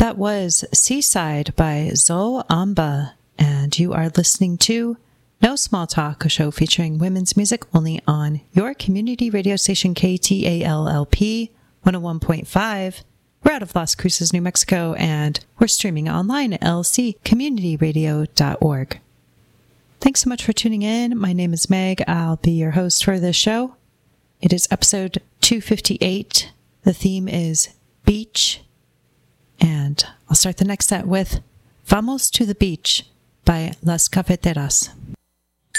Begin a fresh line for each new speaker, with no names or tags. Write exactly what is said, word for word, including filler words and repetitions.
That was Seaside by Zoe Amba, and you are listening to No Small Talk, a show featuring women's music only on your community radio station K T A L L P one oh one point five. We're out of Las Cruces, New Mexico, and we're streaming online at l c community radio dot org. Thanks so much for tuning in. My name is Meg. I'll be your host for this show. It is episode two fifty-eight. The theme is Beach. And I'll start the next set with Vamos to the Beach by Las Cafeteras.